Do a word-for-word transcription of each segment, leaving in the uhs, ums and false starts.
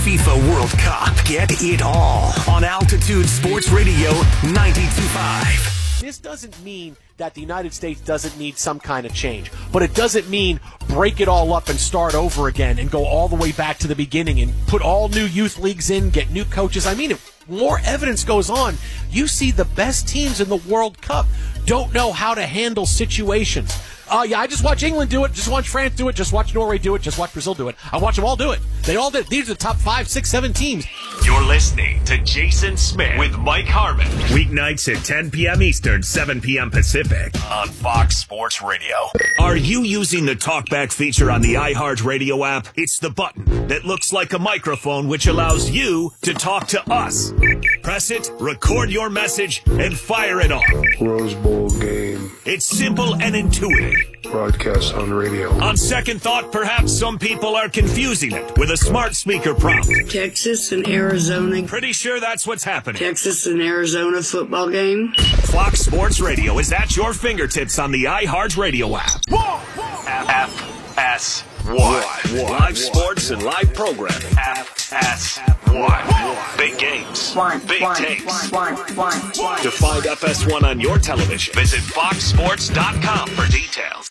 FIFA World Cup. Get it all on Altitude Sports Radio ninety-two point five. This doesn't mean that the United States doesn't need some kind of change, but it doesn't mean break it all up and start over again and go all the way back to the beginning and put all new youth leagues in, get new coaches. I mean, if more evidence goes on, you see the best teams in the World Cup don't know how to handle situations. Uh, yeah, I just watch England do it, just watch France do it, just watch Norway do it, just watch Brazil do it. I watch them all do it. They all did. These are the top five, six, seven teams. You're listening to Jason Smith with Mike Harmon. Weeknights at ten p.m. Eastern, seven p.m. Pacific on Fox Sports Radio. Are you using the TalkBack feature on the iHeartRadio app? It's the button that looks like a microphone which allows you to talk to us. Press it, record your message, and fire it off. Rose Bowl game. It's simple and intuitive. Broadcast on radio. On second thought, perhaps some people are confusing it with a smart speaker prompt. Texas and Arizona. Pretty sure that's what's happening. Texas and Arizona football game. Fox Sports Radio is at your fingertips on the iHeartRadio app. F S one. Live sports and live programming. F S one. Big games. Big takes. To find F S one on your television, visit fox sports dot com for details.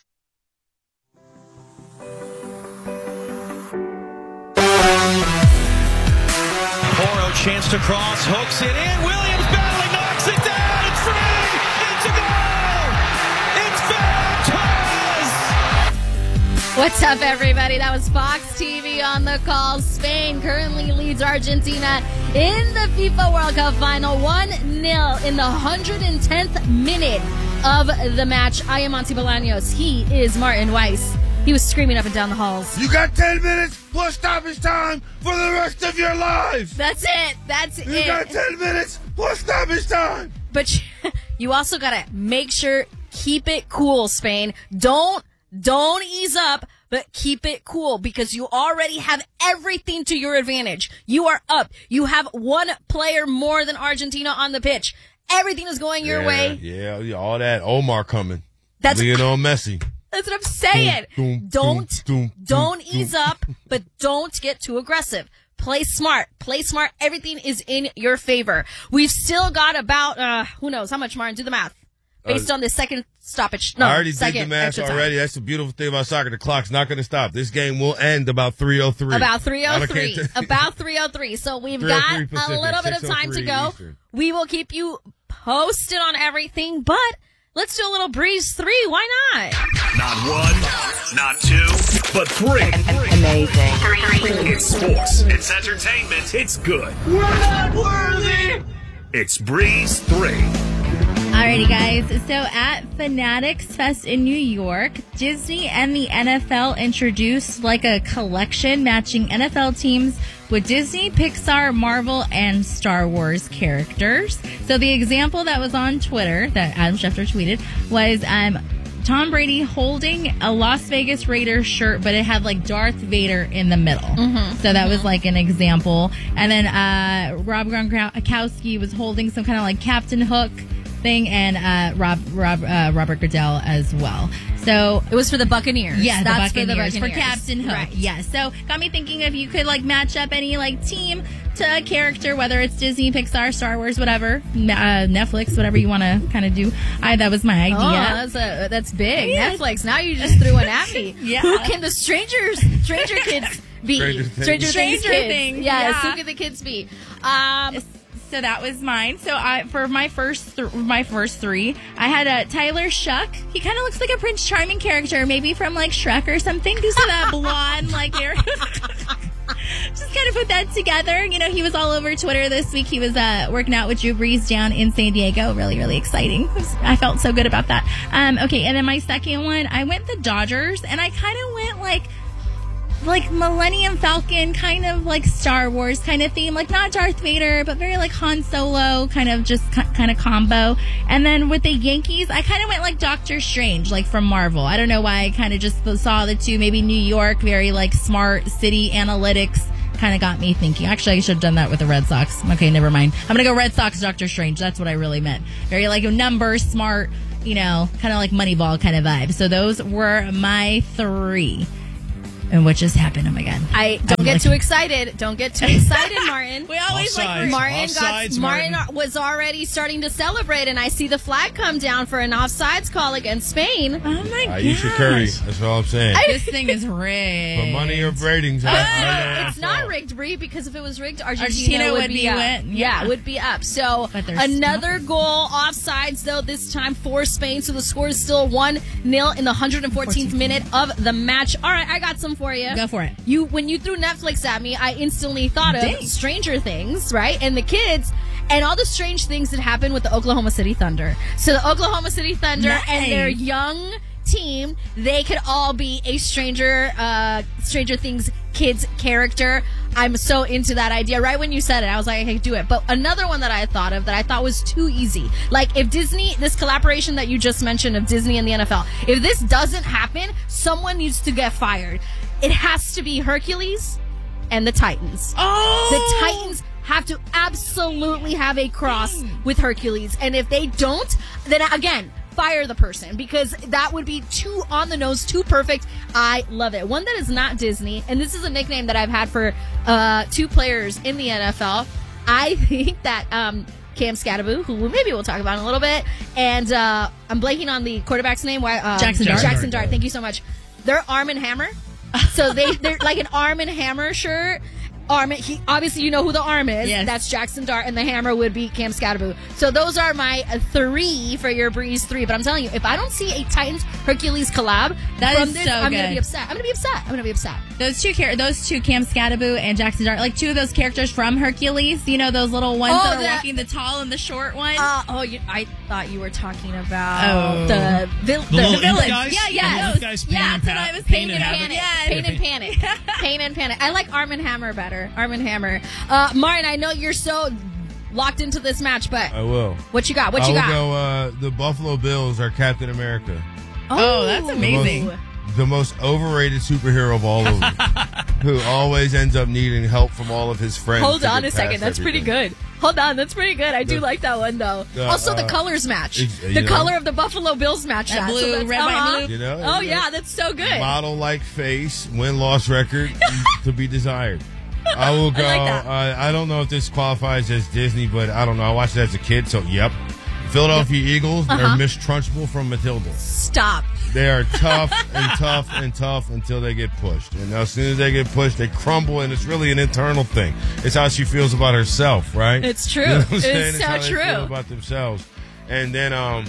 Poro chance to cross, hooks it in. Williams battling, knocks it down. It's free. It's a goal. It's Valdez. What's up, everybody? That was Fox T V on the call. Spain currently leads Argentina in the FIFA World Cup final one nil in the one hundred tenth minute of the match. I am Monty Bolaños. He is Martin Weiss. He was screaming up and down the halls. You got ten minutes plus stoppage time for the rest of your life. That's it. That's you it. You got ten minutes plus stoppage time. But you also got to make sure, keep it cool, Spain. Don't, don't ease up, but keep it cool because you already have everything to your advantage. You are up. You have one player more than Argentina on the pitch. Everything is going your yeah, way. Yeah, yeah, all that. Omar coming. That's Lionel Messi. That's what I'm saying. Doom, doom, don't, doom, doom, don't doom, ease doom. up, but don't get too aggressive. Play smart. Play smart. Everything is in your favor. We've still got about, uh, who knows how much, Martin? Do the math. Based uh, on the second stoppage. No, I already second did the math extra time. already. That's the beautiful thing about soccer. The clock's not going to stop. This game will end about three oh three. About three oh three. About three oh three. So we've got Pacific, a little bit of time to go. Eastern. We will keep you posted on everything, but let's do a little breeze three. Why not? Not one, not two, but three. Amazing. It's sports. It's entertainment. It's good. We're not worthy. It's Breeze three. Alrighty, guys. So at Fanatics Fest in New York, Disney and the N F L introduced like a collection matching N F L teams with Disney, Pixar, Marvel, and Star Wars characters. So the example that was on Twitter that Adam Schefter tweeted was um, Tom Brady holding a Las Vegas Raiders shirt, but it had like Darth Vader in the middle. Mm-hmm. So that mm-hmm. was like an example. And then uh, Rob Gronkowski was holding some kind of like Captain Hook thing, and uh, Rob, Rob, uh, Robert Goodell as well. So it was for the Buccaneers. Yeah, that's the Buccaneers, for the Buccaneers. For Captain Hook. Right. Yeah. So got me thinking if you could like match up any like team to a character, whether it's Disney, Pixar, Star Wars, whatever, uh, Netflix, whatever you want to kind of do. I that was my idea. Oh, that's a, that's big. Yeah. Netflix. Now you just threw one at me. Yeah. Who can the strangers, Stranger Kids be? Stranger Things. Stranger, Stranger Things. Kids. Things. Yes. Yeah. Who can the kids be? Um. So that was mine. So I, for my first, th- my first three, I had uh, Tyler Shuck. He kind of looks like a Prince Charming character, maybe from like Shrek or something. Because of that blonde, like hair. Just kind of put that together. You know, he was all over Twitter this week. He was uh, working out with Drew Brees down in San Diego. Really, really exciting. Was, I felt so good about that. Um, okay, and then my second one, I went the Dodgers, and I kind of went like. like Millennium Falcon, kind of like Star Wars kind of theme, like not Darth Vader, but very like Han Solo, kind of just c- kind of combo. And then with the Yankees, I kind of went like Doctor Strange, like from Marvel. I don't know why, I kind of just saw the two, maybe New York, very like smart city analytics, kind of got me thinking. Actually, I should have done that with the Red Sox. Okay, never mind. I'm going to go Red Sox, Doctor Strange. That's what I really meant. Very like numbers, smart, you know, kind of like Moneyball kind of vibe. So those were my three. And what just happened? Oh my God! I don't I'm get looking. too excited. Don't get too excited, Martin. We always Offsides. like Martin Offsides, got Martin. Martin. was already starting to celebrate, and I see the flag come down for an offsides call against Spain. Oh my God! Aisha Curry. That's all I'm saying. This thing is rigged. For money or ratings. Uh, I- I- it's not rigged, Bree, because if it was rigged, Argentina, Argentina would, would be, be up. win- Yeah, yeah. would be up. So But they're another stopping. goal offsides, though, this time for Spain. So the score is still one nil in the one hundred fourteenth minute of the match. All right, I got some for you. Go for it. You when you threw Netflix at me, I instantly thought of Dang. Stranger Things, right? And the kids and all the strange things that happened with the Oklahoma City Thunder. So the Oklahoma City Thunder Nice. and their young team, they could all be a Stranger uh Stranger Things kids character. I'm so into that idea. Right when you said it, I was like, I could do it. But another one that I thought of that I thought was too easy. Like if Disney, this collaboration that you just mentioned of Disney and the N F L, if this doesn't happen, someone needs to get fired. It has to be Hercules and the Titans. Oh, The Titans have to absolutely have a cross with Hercules. And if they don't, then again, fire the person, because that would be too on the nose, too perfect. I love it. One that is not Disney, and this is a nickname that I've had for uh, two players in the N F L. I think that um, Cam Scatteraboo, who maybe we'll talk about in a little bit, and uh, I'm blanking on the quarterback's name. Why, uh, Jackson Dart. Jackson Dart. Thank you so much. They're Arm and Hammer. So they, they're like an Arm and Hammer shirt. Arm, he, obviously, you know who the arm is. Yes. That's Jackson Dart, and the hammer would be Cam Scatteraboo. So those are my uh, three for your Breeze three. But I'm telling you, if I don't see a Titans Hercules collab That from is this, so I'm gonna good. be upset. I'm gonna be upset. I'm gonna be upset. Those two, char- those two, Cam Scatteraboo and Jackson Dart, like two of those characters from Hercules. You know those little ones Oh, that are the- walking, the tall and the short one. Uh, oh, you, I thought you were talking about Oh. the, vil- The little villains. imp guys? Yeah, The yeah, little imp guys, Pain yeah. and That's what Pa- I was Pain Pain and and Havoc? Panic. Yes. Pain and Panic. Pain and Panic. I like Arm and Hammer better. Arm and Hammer. Uh, Martin, I know you're so locked into this match, but I will. what you got? What I you will got? go, uh, the Buffalo Bills are Captain America. Oh, that's amazing. The most, the most overrated superhero of all of them. Who always ends up needing help from all of his friends. Hold to on get a second. past That's pretty everything. good. Hold on. That's pretty good. I do The- like that one, though. the, also, the uh, colors match. ex- you The know. color of the Buffalo Bills match. That that. blue, that's- red, white, uh-huh. blue. You know? Oh, yeah. That's so good. Model-like face, win-loss record to be desired. I will go. I like that. Uh, I don't know if this qualifies as Disney, but I don't know. I watched it as a kid, so yep. Philadelphia Eagles Uh-huh. are Miss Trunchbull from Matilda. Stop. They are tough and tough and tough until they get pushed. And as soon as they get pushed, they crumble, and it's really an internal thing. It's how she feels about herself, right? It's true. You know what I'm It's saying? so how they true. feel about themselves. And then, um,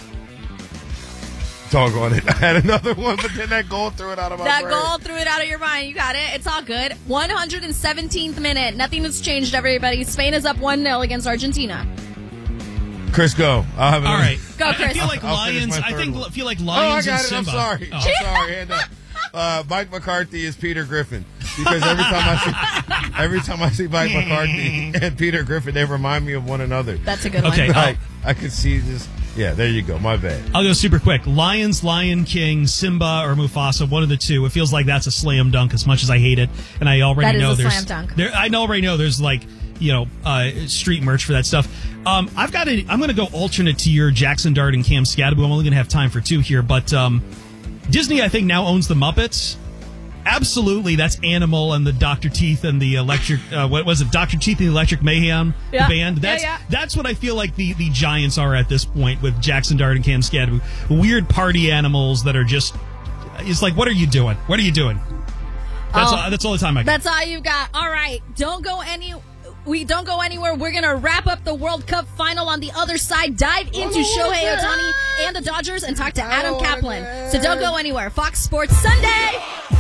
doggone it. I had another one, but then that goal threw it out of my That brain. goal threw it out of your mind. You got it. It's all good. one hundred seventeenth minute. Nothing has changed, everybody. Spain is up one nil against Argentina. Chris, go. I'll have All another. right. Go, I- Chris. I feel like I'll finish Lions. my I third think one. feel like Oh, I Lions got and it. I'm Simba. sorry. Oh. I'm sorry. Hand up. Uh, Mike McCarthy is Peter Griffin because every time I see every time I see Mike McCarthy and Peter Griffin, they remind me of one another. That's a good Okay. one. Like I could see this. Yeah, there you go. My bad. I'll go super quick. Lions, Lion King, Simba, or Mufasa, one of the two. It feels like that's a slam dunk as much as I hate it. And I already That is know a there's slam dunk. There, I know already know there's like, you know, uh, street merch for that stuff. Um, I've got a, I'm going to go alternate to your Jackson Dart and Cam Scatteraboo. I'm only going to have time for two here, but um, Disney, I think, now owns the Muppets. Absolutely, that's Animal and the Doctor Teeth and the Electric. Uh, what was it? Doctor Teeth and the Electric Mayhem Yeah. band. Yeah, That's yeah. that's what I feel like the, the Giants are at this point with Jackson Dart and Cam Scatteraboo. Weird party animals that are just. It's like, what are you doing? What are you doing? That's Oh, all, that's all the time I got. That's all you got. All right. Don't go any. We don't go anywhere. We're going to wrap up the World Cup final on the other side, dive into Shohei Ohtani and the Dodgers, and talk to Adam Kaplan. So don't go anywhere. Fox Sports Sunday.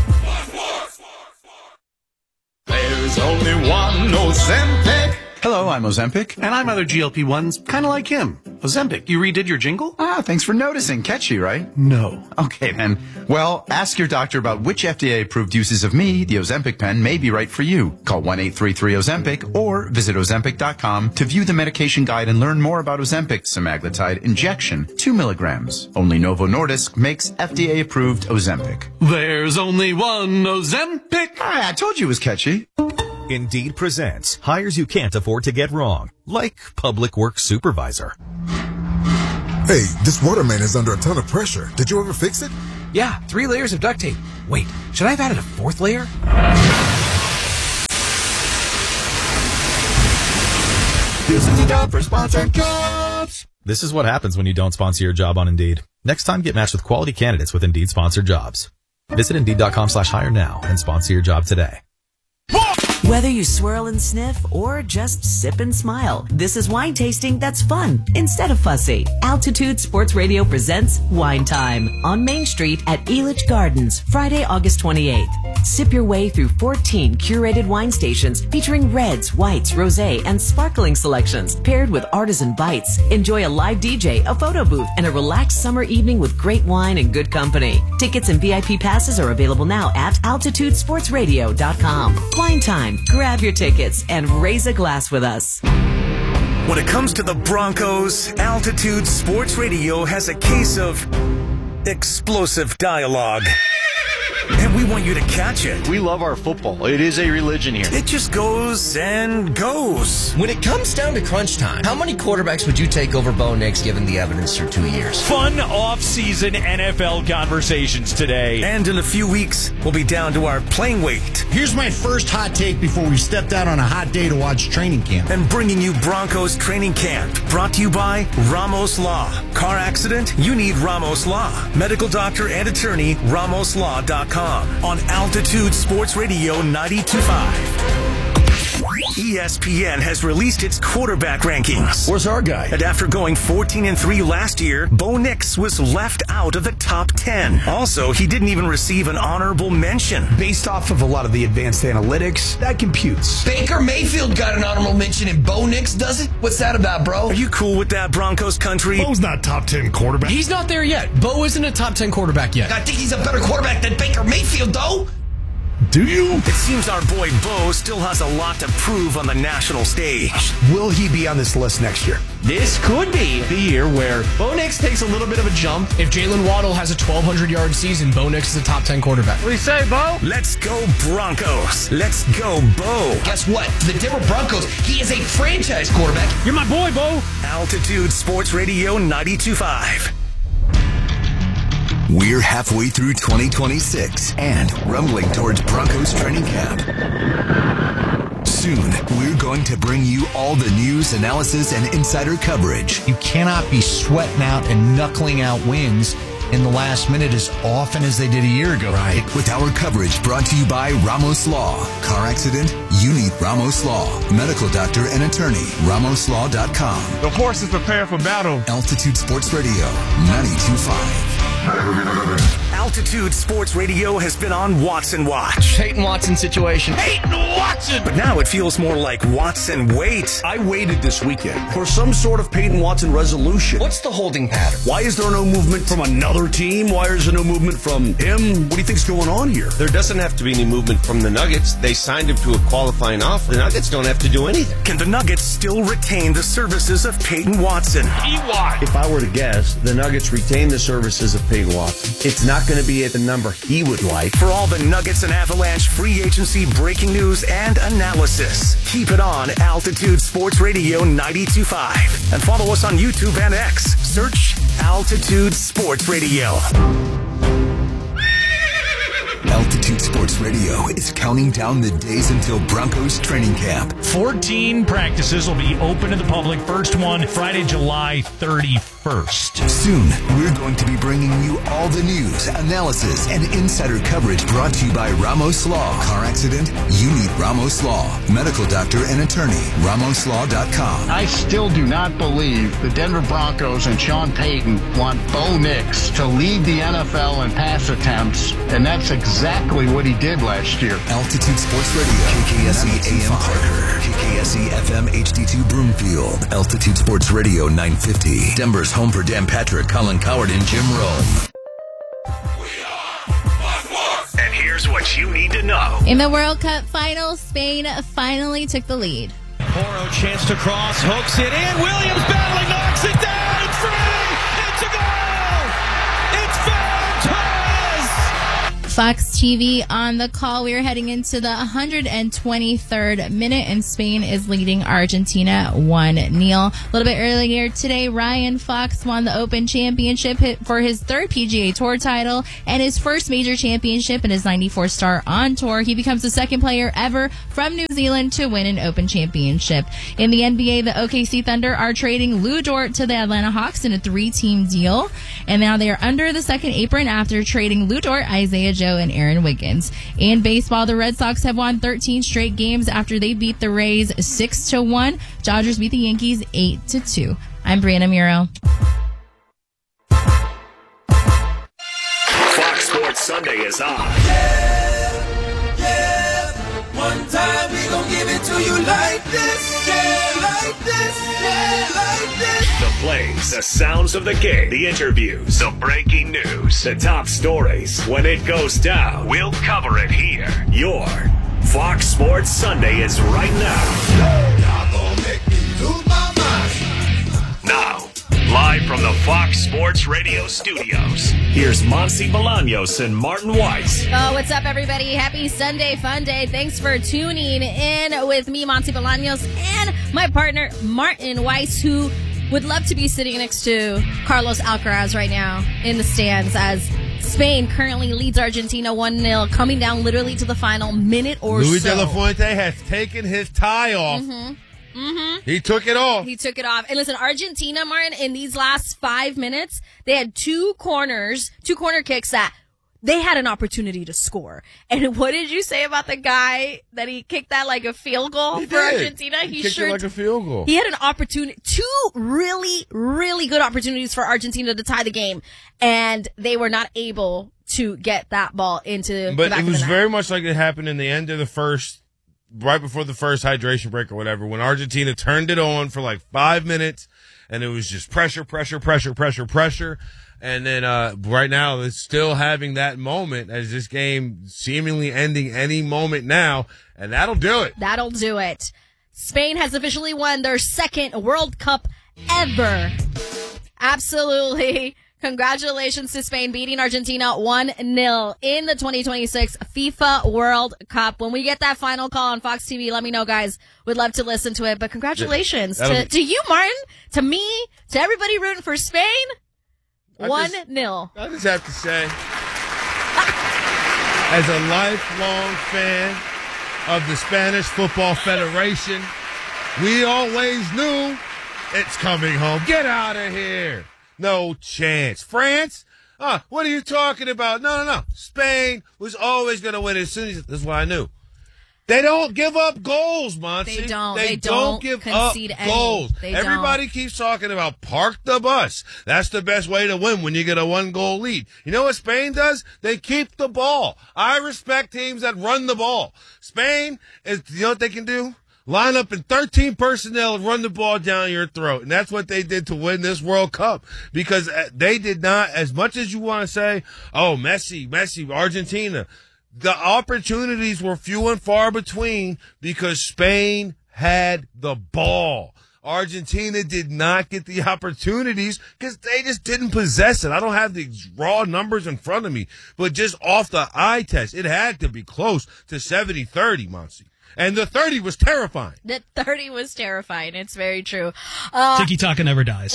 There's only one Ozempic. Hello, I'm Ozempic, and I'm other G L P ones, kind of like him. Ozempic, you redid your jingle? Ah, thanks for noticing. Catchy, right? No. Okay, then. Well, ask your doctor about which F D A-approved uses of me, the Ozempic pen, may be right for you. Call one eight three three Ozempic or visit Ozempic dot com to view the medication guide and learn more about Ozempic semaglutide injection, two milligrams. Only Novo Nordisk makes F D A-approved Ozempic. There's only one Ozempic. Ah, I told you it was catchy. Indeed presents hires you can't afford to get wrong, like public works supervisor. Hey, this water main is under a ton of pressure. Did you ever fix it? Yeah, three layers of duct tape. Wait, should I have added a fourth layer? This is the job for sponsored jobs. This is what happens when you don't sponsor your job on Indeed. Next time, get matched with quality candidates with Indeed sponsored jobs. Visit Indeed.com slash hire now and sponsor your job today. Whether you swirl and sniff or just sip and smile, this is wine tasting that's fun instead of fussy. Altitude Sports Radio presents Wine Time on Main Street at Elitch Gardens, Friday, August twenty-eighth. Sip your way through fourteen curated wine stations featuring reds, whites, rosé, and sparkling selections paired with artisan bites. Enjoy a live D J, a photo booth, and a relaxed summer evening with great wine and good company. Tickets and V I P passes are available now at altitude sports radio dot com. Wine Time. Grab your tickets and raise a glass with us. When it comes to the Broncos, Altitude Sports Radio has a case of explosive dialogue. And we want you to catch it. We love our football. It is a religion here. It just goes and goes. When it comes down to crunch time, how many quarterbacks would you take over Bo Nix given the evidence through two years? Fun off-season N F L conversations today. And in a few weeks, we'll be down to our playing weight. Here's my first hot take before we stepped out on a hot day to watch training camp. And bringing you Broncos training camp. Brought to you by Ramos Law. Car accident? You need Ramos Law. Medical doctor and attorney, ramos law dot com. On Altitude Sports Radio ninety-two point five. E S P N has released its quarterback rankings. Where's our guy? And after going fourteen and three last year, Bo Nix was left out of the top ten. Also, he didn't even receive an honorable mention. Based off of a lot of the advanced analytics, that computes. Baker Mayfield got an honorable mention and Bo Nix doesn't? What's that about, bro? Are you cool with that, Broncos country? Bo's not top ten quarterback. He's not there yet. Bo isn't a top ten quarterback yet. I think he's a better quarterback than Baker Mayfield, though. Do you? It seems our boy Bo still has a lot to prove on the national stage. Will he be on this list next year? This could be the year where Bo Nix takes a little bit of a jump. If Jalen Waddle has a twelve hundred yard season, Bo Nix is a top ten quarterback. What do you say, Bo? Let's go Broncos. Let's go Bo. Guess what? The Denver Broncos, he is a franchise quarterback. You're my boy, Bo. Altitude Sports Radio ninety-two point five. We're halfway through twenty twenty-six and rumbling towards Broncos training camp. Soon, we're going to bring you all the news, analysis, and insider coverage. You cannot be sweating out and knuckling out wins in the last minute as often as they did a year ago. Right. With our coverage brought to you by Ramos Law. Car accident? You need Ramos Law. Medical doctor and attorney. ramos law dot com. The horse is prepared for battle. Altitude Sports Radio, ninety-two point five. Altitude Sports Radio has been on Watson Watch. Peyton Watson situation. Peyton Watson! But now it feels more like Watson Wait. I waited this weekend for some sort of Peyton Watson resolution. What's the holding pattern? Why is there no movement from another team? Why is there no movement from him? What do you think's going on here? There doesn't have to be any movement from the Nuggets. They signed him to a qualifying offer. The Nuggets don't have to do anything. Can the Nuggets still retain the services of Peyton Watson? E Y. If I were to guess, the Nuggets retain the services of Peyton Watson. It's not going to be at the number he would like. For all the Nuggets and Avalanche free agency breaking news and analysis, keep it on Altitude Sports Radio ninety-two point five. And follow us on YouTube and X. Search Altitude Sports Radio. Altitude Sports Radio is counting down the days until Broncos training camp. fourteen practices will be open to the public. First one, Friday, July thirty-first. Soon, we're going to be bringing you all the news, analysis, and insider coverage brought to you by Ramos Law. Car accident? You need Ramos Law. Medical doctor and attorney. ramos law dot com. I still do not believe the Denver Broncos and Sean Payton want Bo Nix to lead the N F L in pass attempts, and that's exactly what he did last year. Altitude Sports Radio. K K S E A M Parker. K K S E F M H D two Broomfield. Altitude Sports Radio nine fifty. Denver's home for Dan Patrick, Colin Coward, and Jim Rome. And here's what you need to know. In the World Cup final, Spain finally took the lead. Porro chance to cross, hooks it in. Williams battling, knocks it down. It's free. It's a goal. It's Ferran Torres. Fox T V on the call. We are heading into the one hundred twenty-third minute, and Spain is leading Argentina one nil. A little bit earlier today, Ryan Fox won the Open Championship for his third P G A Tour title and his first major championship in his ninety-four star on tour. He becomes the second player ever from New Zealand to win an Open Championship. In the N B A, the O K C Thunder are trading Lou Dort to the Atlanta Hawks in a three-team deal, and now they are under the second apron after trading Lou Dort, Isaiah Joe, and Aaron Wiggins. In baseball, the Red Sox have won thirteen straight games after they beat the Rays six to one. Dodgers beat the Yankees eight to two. I'm Brianna Muro. Fox Sports Sunday is on. Yeah, yeah. One time we gon' give it to you like this. Yeah, like this. Yeah, like this. The plays, the sounds of the game, the interviews, the breaking news, the top stories. When it goes down, we'll cover it here. Your Fox Sports Sunday is right now. Y'all gon' make me lose my mind. Now, live from the Fox Sports Radio studios, here's Monty Bolaños and Martin Weiss. Oh, what's up, everybody? Happy Sunday, fun day. Thanks for tuning in with me, Monty Bolaños, and my partner, Martin Weiss, who would love to be sitting next to Carlos Alcaraz right now in the stands as Spain currently leads Argentina one nil, coming down literally to the final minute or Luis so. de la Fuente has taken his tie off. Mm-hmm. Mm-hmm. He took it off. He took it off. And listen, Argentina, Martin, in these last five minutes, they had two corners, two corner kicks that they had an opportunity to score. And what did you say about the guy that he kicked that like a field goal He for did. Argentina? He kicked it like a field goal. He had an opportunity, two really, really good opportunities for Argentina to tie the game, and they were not able to get that ball into the But back it of the was net. very much like it happened in the end of the first, right before the first hydration break or whatever, when Argentina turned it on for like five minutes, and it was just pressure, pressure, pressure, pressure, pressure. And then uh right now, it's still having that moment as this game seemingly ending any moment now, and that'll do it. That'll do it. Spain has officially won their second World Cup ever. Absolutely. Congratulations to Spain beating Argentina one nil in the twenty twenty-six FIFA World Cup. When we get that final call on Fox T V, let me know, guys. Would love to listen to it. But congratulations Yeah, to, be- to you, Martin, to me, to everybody rooting for Spain. I one just- nil. I just have to say, as a lifelong fan of the Spanish Football Federation, we always knew it's coming home. Get out of here. No chance. France? Uh, what are you talking about? No, no, no. Spain was always going to win as soon as, this is what I knew. They don't give up goals, Monty. They don't. They, They don't, don't give concede up any. goals. They don't. Everybody keeps talking about park the bus. That's the best way to win when you get a one-goal lead. You know what Spain does? They keep the ball. I respect teams that run the ball. Spain, is, you know what they can do? Line up in thirteen personnel and run the ball down your throat. And that's what they did to win this World Cup. Because they did not, as much as you want to say, oh, Messi, Messi, Argentina, the opportunities were few and far between because Spain had the ball. Argentina did not get the opportunities because they just didn't possess it. I don't have the raw numbers in front of me, but just off the eye test, it had to be close to seventy thirty, Monty. And the thirty was terrifying. The thirty was terrifying. It's very true. Uh, Tiki-taka never dies.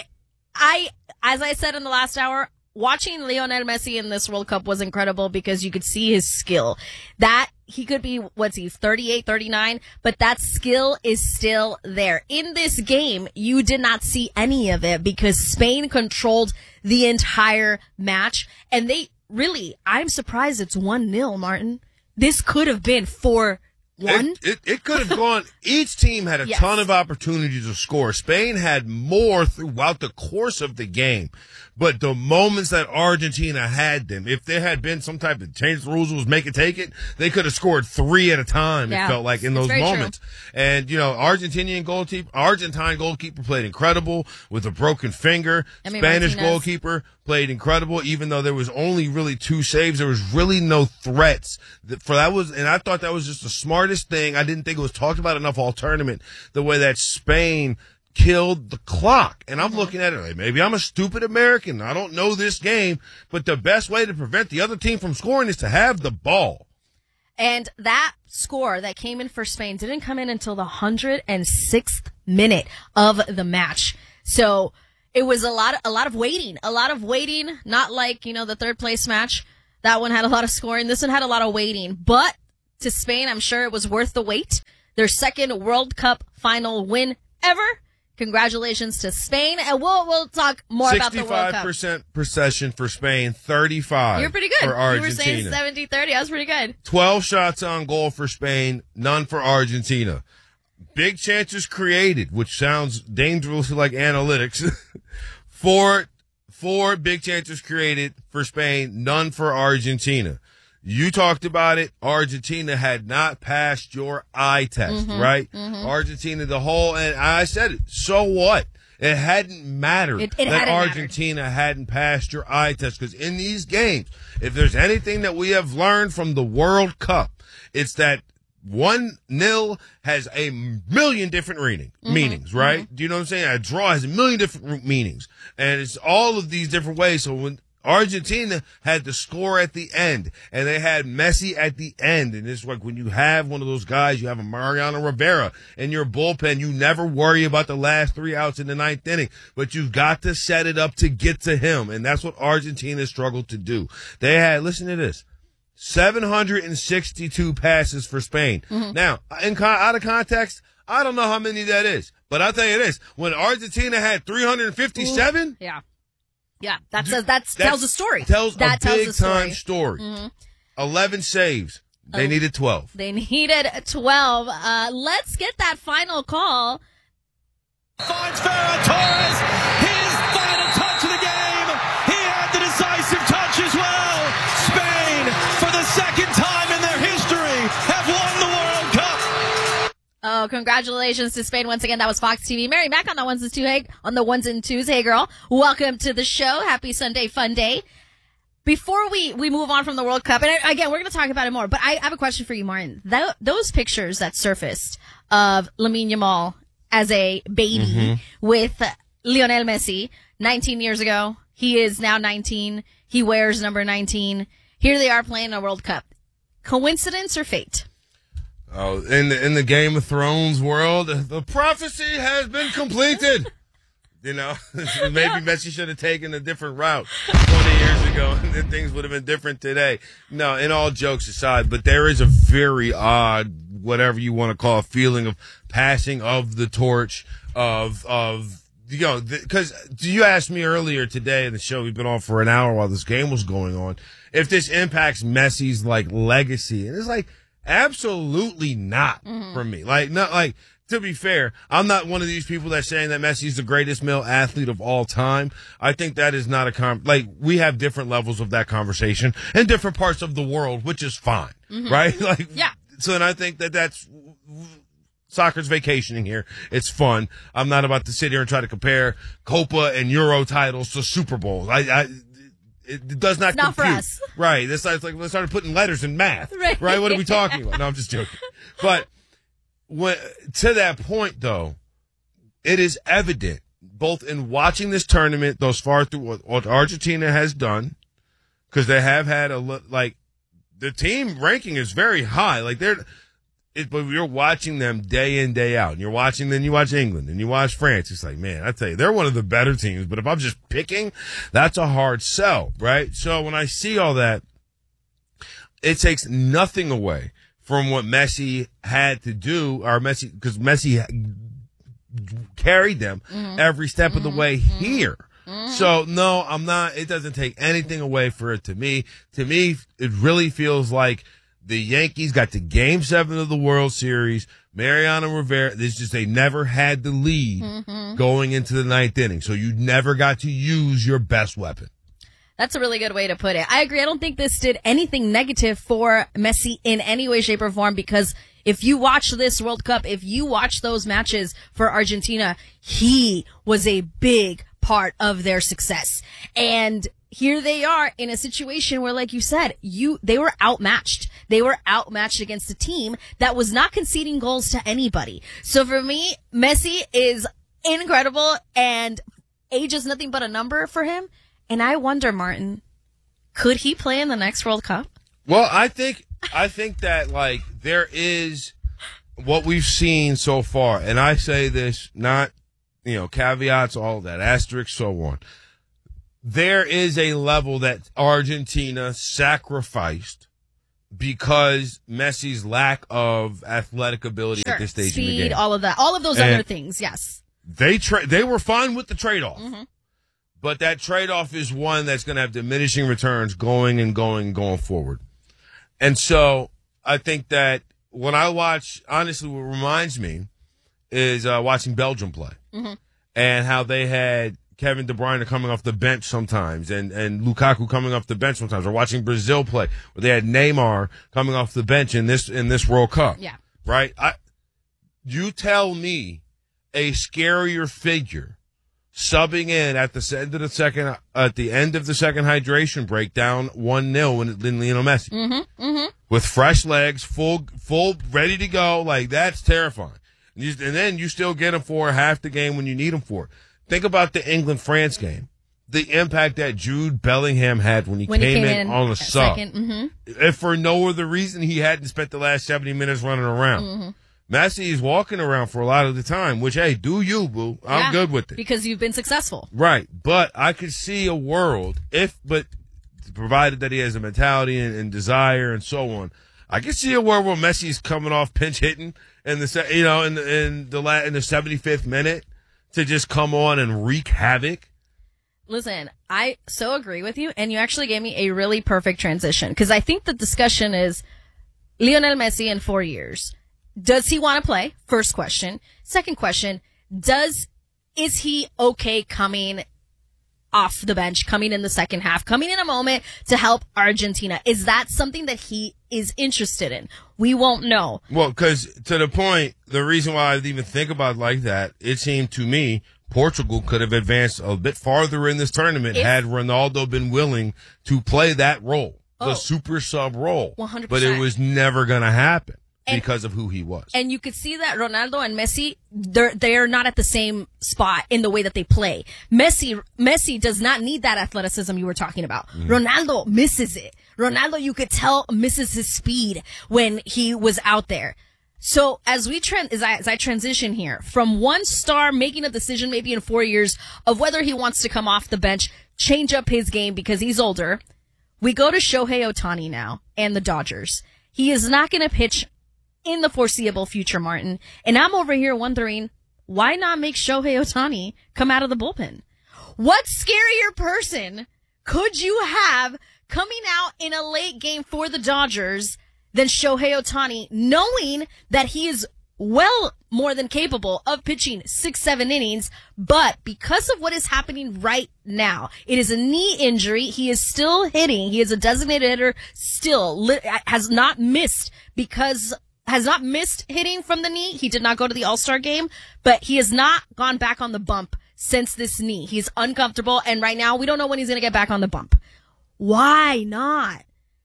I, as I said in the last hour, watching Lionel Messi in this World Cup was incredible because you could see his skill. That he could be, what's he, thirty-eight, thirty-nine, but that skill is still there. In this game, you did not see any of it because Spain controlled the entire match. And they really, I'm surprised it's one nil, Martin. This could have been four one. It, it, it could have gone. Each team had a Yes. ton of opportunities to score. Spain had more throughout the course of the game. But the moments that Argentina had them, if there had been some type of change the rules, was make it take it, they could have scored three at a time, Yeah. it felt like, in It's those very moments. And, you know, Argentinian goalkeeper, Argentine goalkeeper played incredible with a broken finger. Emi Spanish Martinez. goalkeeper played incredible, even though there was only really two saves. There was really no threats. For that was, and I thought that was just the smartest thing. I didn't think it was talked about enough all tournament, the way that Spain killed the clock. And I'm looking at it like, maybe I'm a stupid American. I don't know this game, but the best way to prevent the other team from scoring is to have the ball. And that score that came in for Spain didn't come in until the one hundred sixth minute of the match. So it was a lot, a lot of waiting, a lot of waiting, not like, you know, the third place match. That one had a lot of scoring. This one had a lot of waiting. But to Spain, I'm sure it was worth the wait. Their second World Cup final win ever. Congratulations to Spain. And we'll, we'll talk more about the World Cup. sixty-five percent possession for Spain, thirty-five You're pretty good. for Argentina. You were saying seventy thirty. That was pretty good. twelve shots on goal for Spain, none for Argentina. Big chances created, which sounds dangerously like analytics. four, four big chances created for Spain, none for Argentina. You talked about it. Argentina had not passed your eye test, Mm-hmm, right? mm-hmm. Argentina, the whole, and I said it, so what? It hadn't mattered It- it that hadn't Argentina hadn't passed your eye test, because in these games, if there's anything that we have learned from the World Cup, it's that one nil has a million different reading, Mm-hmm, meanings, right? Do you know what I'm saying? A draw has a million different meanings, and it's all of these different ways. So when Argentina had the score at the end, and they had Messi at the end. And it's like when you have one of those guys, you have a Mariano Rivera in your bullpen, you never worry about the last three outs in the ninth inning, but you've got to set it up to get to him. And that's what Argentina struggled to do. They had, listen to this, seven hundred sixty-two passes for Spain. Mm-hmm. Now, in con- out of context, I don't know how many that is, but I'll tell you this, when Argentina had three hundred fifty-seven, Ooh, yeah. Yeah, that says that tells a story. Tells that a tells big a story. time story. Mhm. eleven saves. They Oh. needed twelve. They needed twelve. Uh, let's get that final call. Finds Ferran Torres, his final touch of the game. He had the decisive touch as well. Spain, for the second time in their history, have won the World Cup. Oh, congratulations to Spain once again. That was Fox T V. Mary Mack on the ones and two. Hey, on the ones and twos. Hey, girl. Welcome to the show. Happy Sunday, fun day. Before we, we move on from the World Cup, and I, again, we're going to talk about it more, but I have a question for you, Martin. Th- those pictures that surfaced of Lamine Yamal as a baby Mhm. with Lionel Messi nineteen years ago. He is now nineteen. He wears number nineteen. Here they are playing a World Cup. Coincidence or fate? Oh, in the in the Game of Thrones world, the prophecy has been completed. You know, maybe Messi should have taken a different route twenty years ago, and then things would have been different today. No, in all jokes aside, but there is a very odd, whatever you want to call, it, feeling of passing of the torch of of you know, because you asked me earlier today in the show, we've been on for an hour while this game was going on, if this impacts Messi's like legacy, and it's like absolutely not Mm-hmm. for me. Like not like. To be fair, I'm not one of these people that's saying that Messi's the greatest male athlete of all time. I think that is not a com- like we have different levels of that conversation in different parts of the world, which is fine, Mhm. right? Like, yeah. So, and I think that that's soccer's vacationing here. It's fun. I'm not about to sit here and try to compare Copa and Euro titles to Super Bowls. I, I it does not It's not for compute. us. Right. It's like let's start putting letters in math. Right. Right. What are we talking about? No, I'm just joking. But when, to that point, though, it is evident, both in watching this tournament thus far through what, what Argentina has done, because they have had a, li- like, the team ranking is very high. Like, they're, it, but you're watching them day in, day out. And you're watching, then you watch England, and you watch France. It's like, man, I tell you, they're one of the better teams. But if I'm just picking, that's a hard sell, right? So when I see all that, it takes nothing away from what Messi had to do, or Messi, because Messi carried them Mhm. every step of the Mm-hmm. way here. So no, I'm not, it doesn't take anything away for it to me. To me, it really feels like the Yankees got to game seven of the World Series. Mariano Rivera, it's just they never had the lead Mhm. going into the ninth inning. So you never got to use your best weapon. That's a really good way to put it. I agree. I don't think this did anything negative for Messi in any way, shape, or form, because if you watch this World Cup, if you watch those matches for Argentina, he was a big part of their success. And here they are in a situation where, like you said, you they were outmatched. They were outmatched against a team that was not conceding goals to anybody. So for me, Messi is incredible, and age is nothing but a number for him. And I wonder, Martin, could he play in the next World Cup? Well, I think I think that like there is what we've seen so far, and I say this not, you know, caveats, all that, asterisks, so on. There is a level that Argentina sacrificed because Messi's lack of athletic ability Sure. at this stage Speed, in the game. all of that, all of those And other things. Yes. They tra- they were fine with the trade-off. Mm-hmm. But that trade-off is one that's going to have diminishing returns going and going and going forward. And so I think that when I watch, honestly, what reminds me is uh, watching Belgium play Mm-hmm. and how they had Kevin De Bruyne coming off the bench sometimes and, and Lukaku coming off the bench sometimes, or watching Brazil play where they had Neymar coming off the bench in this in this World Cup. Yeah. Right? I, you tell me a scarier figure subbing in at the end of the second, at the end of the second hydration break, down one nil in Lionel Messi, Mm-hmm. Mm-hmm. with fresh legs, full, full, ready to go. Like, that's terrifying. And, you, and then you still get him for half the game when you need him for. Think about the England France game, the impact that Jude Bellingham had when he, When came, he came in, in on a at sub. second, mhm. If for no other reason he hadn't spent the last seventy minutes running around. Mhm. Messi is walking around for a lot of the time, which, hey, do you, boo. I'm Yeah, good with it. because you've been successful. Right. But I could see a world, if, but provided that he has a mentality and, and desire and so on, I could see a world where Messi's coming off pinch hitting in the, se- you know, in the, in the, la- in the seventy-fifth minute to just come on and wreak havoc. Listen, I so agree with you, and you actually gave me a really perfect transition, because I think the discussion is Lionel Messi in four years. Does he want to play? First question. Second question, does, is he okay coming off the bench, coming in the second half, coming in a moment to help Argentina? Is that something that he is interested in? We won't know. Well, because to the point, the reason why I even think about it like that, it seemed to me Portugal could have advanced a bit farther in this tournament If- had Ronaldo been willing to play that role, Oh. the super sub role. one hundred But percent. it was never going to happen And- because of who he was. And you could see that Ronaldo and Messi, they're, they're not at the same spot in the way that they play. Messi, Messi does not need that athleticism you were talking about. Mm. Ronaldo misses it. Ronaldo, you could tell, misses his speed when he was out there. So as we trend, as I, as I transition here from one star making a decision maybe in four years of whether he wants to come off the bench, change up his game because he's older, we go to Shohei Ohtani now and the Dodgers. He is not going to pitch in the foreseeable future, Martin. And I'm over here wondering, why not make Shohei Ohtani come out of the bullpen? What scarier person could you have coming out in a late game for the Dodgers than Shohei Ohtani, knowing that he is well more than capable of pitching six, seven innings, but because of what is happening right now, it is a knee injury. He is still hitting. He is a designated hitter still, li- has not missed because has not missed hitting from the knee. He did not go to the All-Star game, but he has not gone back on the bump since this knee. He's uncomfortable, and right now we don't know when he's going to get back on the bump. Why not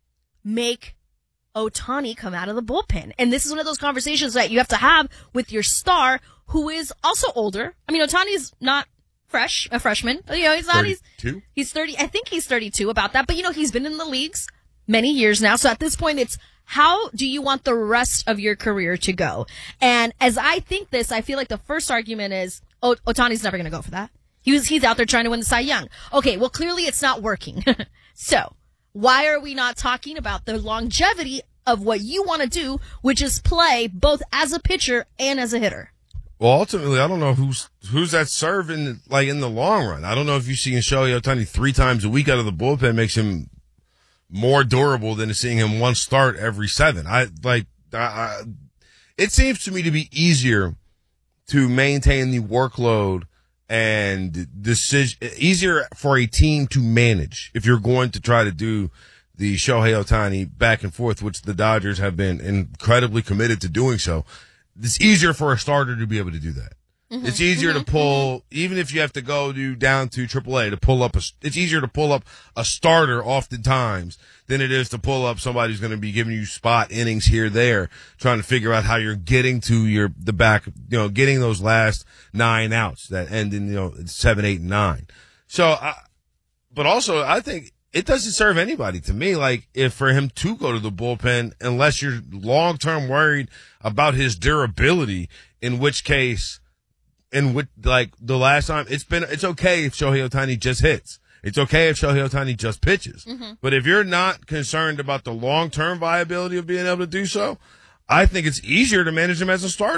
make Ohtani come out of the bullpen? And this is one of those conversations that you have to have with your star, who is also older. I mean, Ohtani's not fresh, a freshman. You know, he's not, he's, thirty-two? he's thirty, I think he's thirty-two about that, but you know, he's been in the leagues many years now. So at this point, it's how do you want the rest of your career to go? And as I think this, I feel like the first argument is, oh, Ohtani's never going to go for that. He was, he's out there trying to win the Cy Young. Okay, well, clearly it's not working. So why are we not talking about the longevity of what you want to do, which is play both as a pitcher and as a hitter? Well, ultimately, I don't know who's who's that serving like in the long run. I don't know if you see Shohei Ohtani three times a week out of the bullpen makes him more durable than seeing him one start every seven. I like. I, I, it seems to me to be easier to maintain the workload and decision, easier for a team to manage if you're going to try to do the Shohei Ohtani back and forth, which the Dodgers have been incredibly committed to doing so. It's easier for a starter to be able to do that. Mm-hmm. It's easier mm-hmm. to pull, even if you have to go to down to triple A to pull up a, it's easier to pull up a starter oftentimes than it is to pull up somebody who's going to be giving you spot innings here, there, trying to figure out how you're getting to your, the back, you know, getting those last nine outs that end in, you know, seven, eight, and nine. So, I, but also I think it doesn't serve anybody to me, like, if for him to go to the bullpen, unless you're long-term worried about his durability, in which case, in which, like, the last time, it's been, it's okay if Shohei Ohtani just hits. It's okay if Shohei Ohtani just pitches. Mm-hmm. But if you're not concerned about the long-term viability of being able to do so, I think it's easier to manage him as a starter.